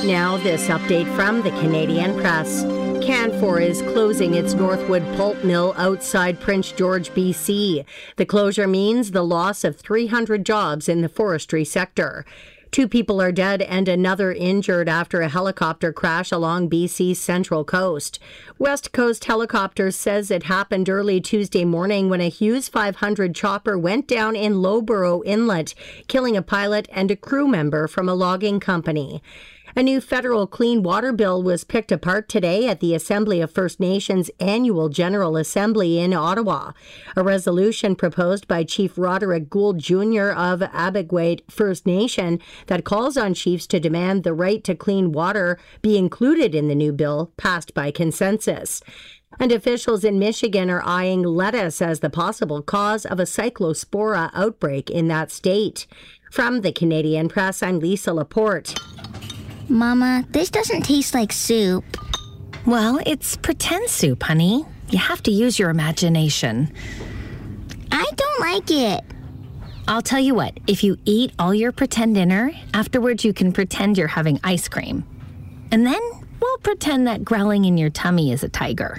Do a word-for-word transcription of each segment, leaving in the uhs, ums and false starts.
Now, this update from the Canadian Press. Canfor is closing its Northwood pulp mill outside Prince George, B C. The closure means the loss of three hundred jobs in the forestry sector. Two people are dead and another injured after a helicopter crash along B C's central coast. West Coast Helicopters says it happened early Tuesday morning when a Hughes five hundred chopper went down in Loughborough Inlet, killing a pilot and a crew member from a logging company. A new federal clean water bill was picked apart today at the Assembly of First Nations Annual General Assembly in Ottawa. A resolution proposed by Chief Roderick Gould Junior of Abegweit First Nation that calls on chiefs to demand the right to clean water be included in the new bill passed by consensus. And officials in Michigan are eyeing lettuce as the possible cause of a cyclospora outbreak in that state. From the Canadian Press, I'm Lisa Laporte. Mama, this doesn't taste like soup. Well, it's pretend soup, honey. You have to use your imagination. I don't like it. I'll tell you what, if you eat all your pretend dinner, afterwards you can pretend you're having ice cream. And then we'll pretend that growling in your tummy is a tiger.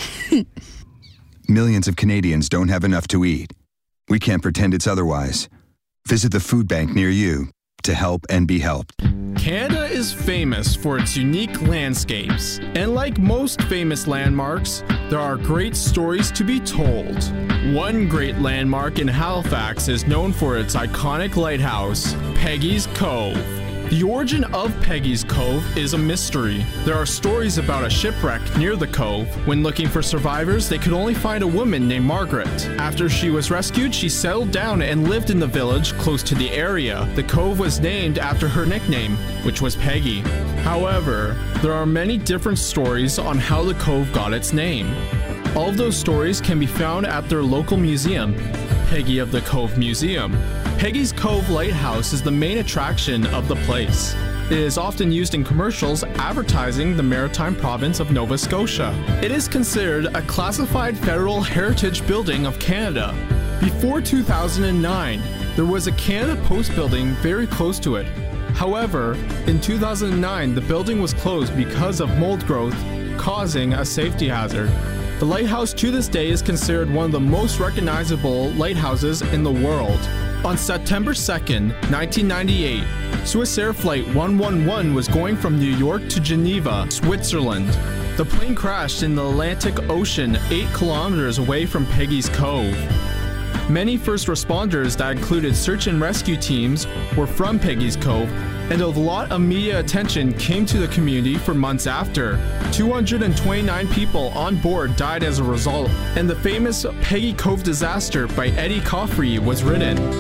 Millions of Canadians don't have enough to eat. We can't pretend it's otherwise. Visit the food bank near you to help and be helped. Canada is famous for its unique landscapes, and like most famous landmarks, there are great stories to be told. One great landmark in Halifax is known for its iconic lighthouse, Peggy's Cove. The origin of Peggy's Cove is a mystery. There are stories about a shipwreck near the cove. When looking for survivors, they could only find a woman named Margaret. After she was rescued, she settled down and lived in the village close to the area. The cove was named after her nickname, which was Peggy. However, there are many different stories on how the cove got its name. All of those stories can be found at their local museum, Peggy of the Cove Museum. Peggy's Cove Lighthouse is the main attraction of the place. It is often used in commercials advertising the maritime province of Nova Scotia. It is considered a classified federal heritage building of Canada. Before two thousand nine, there was a Canada Post building very close to it. However, in two thousand nine, the building was closed because of mold growth, causing a safety hazard. The lighthouse to this day is considered one of the most recognizable lighthouses in the world. On September second, nineteen ninety-eight, Swissair Flight one one one was going from New York to Geneva, Switzerland. The plane crashed in the Atlantic Ocean eight kilometers away from Peggy's Cove. Many first responders that included search and rescue teams were from Peggy's Cove, and a lot of media attention came to the community for months after. two hundred twenty-nine people on board died as a result, and the famous Peggy Cove disaster by Eddie Coffrey was written.